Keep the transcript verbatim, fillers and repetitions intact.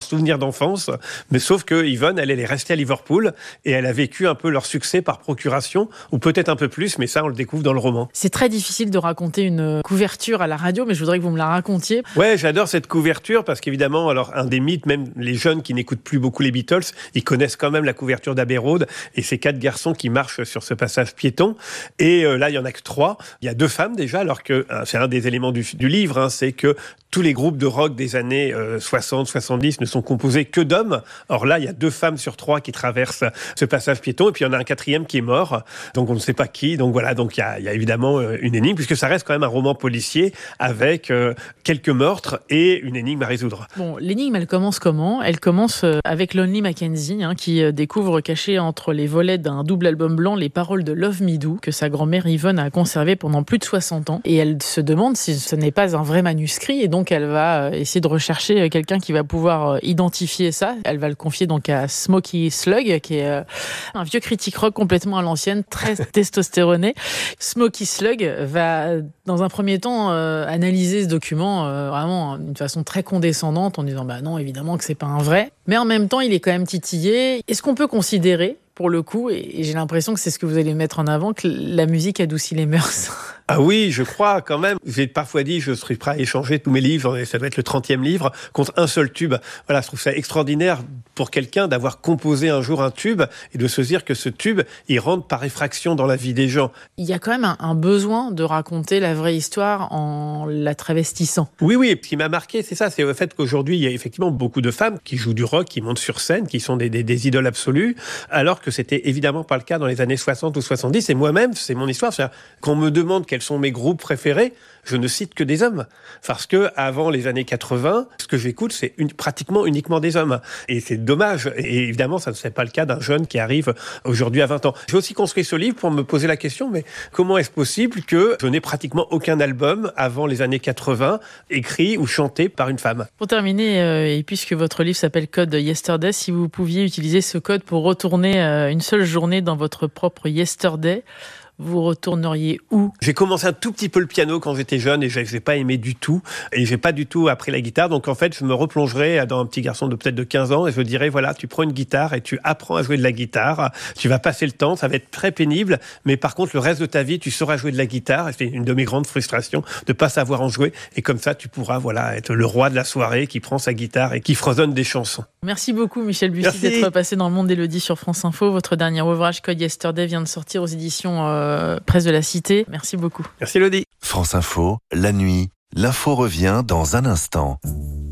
souvenir d'enfance. Mais sauf que Yvonne, elle, elle est restée à Liverpool et elle a vécu un peu leur succès par procuration, ou peut-être un peu plus, mais ça, on le découvre dans le roman. C'est très difficile de raconter une couverture à la radio, mais je voudrais que vous me la racontiez. Ouais, j'adore cette couverture parce qu'évidemment, alors un des mythes, même les jeunes qui n'écoutent plus beaucoup les Beatles, ils connaissent quand même la couverture d'Abbey Road et ces quatre garçons qui marchent sur ce passage piéton. Et euh, là, il y en a que trois. Il y a deux femmes déjà, alors que hein, c'est un des éléments du, du livre, hein, c'est que tous les groupes de rock des années euh, soixante, soixante-dix ne sont composés que d'hommes. Or là, il y a deux femmes sur trois qui traversent ce passage piéton et puis il y en a un quatrième qui est mort. Donc on ne sait pas qui. Donc voilà, donc il y a, il y a évidemment une énigme puisque ça reste quand même un roman policier avec euh, quelques meurtres et une énigme à résoudre. Bon, l'énigme, elle commence comment ? Elle commence avec Lonely Mackenzie, hein, qui découvre caché entre les volets d'un double album blanc les paroles de Love Me Do que sa grand-mère Yvonne a conservé pendant plus de soixante ans. Et elle se demande si ce n'est pas un vrai manuscrit et donc elle va essayer de rechercher quelqu'un qui va pouvoir identifier ça. Elle va le confier donc à Smokey Slug, qui est un vieux critique rock complètement à l'ancienne, très testostéroné. Smokey Slug va, dans un premier temps, euh, analyser ce document euh, vraiment d'une façon très condescendante en disant bah non, évidemment que c'est pas un vrai. Mais en même temps, il est quand même titillé. Est-ce qu'on peut considérer, pour le coup, et j'ai l'impression que c'est ce que vous allez mettre en avant, que la musique adoucit les mœurs? Ah oui, je crois quand même. J'ai parfois dit je serais prêt à échanger tous mes livres, et ça doit être le trentième livre, contre un seul tube. Voilà, je trouve ça extraordinaire pour quelqu'un d'avoir composé un jour un tube et de se dire que ce tube, il rentre par effraction dans la vie des gens. Il y a quand même un, un besoin de raconter la vraie histoire en la travestissant. Oui, oui, ce qui m'a marqué, c'est ça, c'est le fait qu'aujourd'hui, il y a effectivement beaucoup de femmes qui jouent du rock, qui montent sur scène, qui sont des, des, des idoles absolues, alors que c'était évidemment pas le cas dans les années soixante ou soixante-dix. Et moi-même, c'est mon histoire. C'est-à-dire, quand on me demande quels sont mes groupes préférés, je ne cite que des hommes. Parce que avant les années quatre-vingts, ce que j'écoute, c'est une, pratiquement uniquement des hommes. Et c'est dommage. Et évidemment, ça ne serait pas le cas d'un jeune qui arrive aujourd'hui à vingt ans. J'ai aussi construit ce livre pour me poser la question, mais comment est-ce possible que je n'ai pratiquement aucun album avant les années quatre-vingts écrit ou chanté par une femme? Pour terminer, euh, et puisque votre livre s'appelle Code Yesterday, si vous pouviez utiliser ce code pour retourner euh, une seule journée dans votre propre Yesterday, vous retourneriez où? J'ai commencé un tout petit peu le piano quand j'étais jeune et je n'ai pas aimé du tout. Et j'ai pas du tout appris la guitare. Donc en fait, je me replongerais dans un petit garçon de peut-être de quinze ans et je dirais, voilà, tu prends une guitare et tu apprends à jouer de la guitare. Tu vas passer le temps, ça va être très pénible. Mais par contre, le reste de ta vie, tu sauras jouer de la guitare. Et c'est une de mes grandes frustrations de pas savoir en jouer. Et comme ça, tu pourras, voilà, être le roi de la soirée qui prend sa guitare et qui fredonne des chansons. Merci beaucoup, Michel Bussy, Merci. d'être passé dans le monde d'Élodie sur France Info. Votre dernier ouvrage, Code Yesterday, vient de sortir aux éditions euh, Presse de la Cité. Merci beaucoup. Merci, Élodie. France Info, la nuit, l'info revient dans un instant.